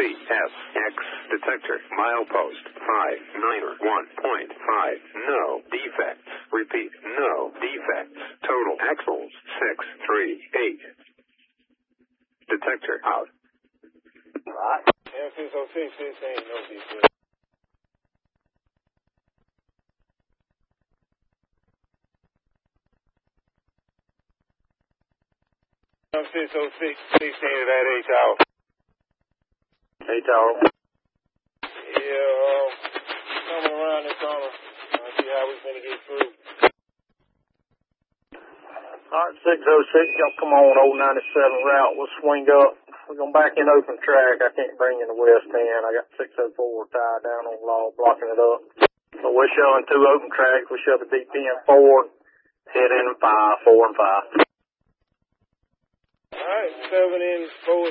CSX detector milepost 591.5. No defects. Repeat, no defects. Total axles 638. Detector out. Right. M606, this ain't no defect. M606, 16 to that H out. H out. Yeah, coming around this corner. I'll see how we're gonna get through. Alright, 606, y'all come on, old 97 route. We'll swing up. We're going to back in open track. I can't bring you in the west end. I got 604 tied down on law, blocking it up. So we're showing 2 open tracks. We shove a DPM forward, head in 5, 4 and 5. Alright, 7 in, 4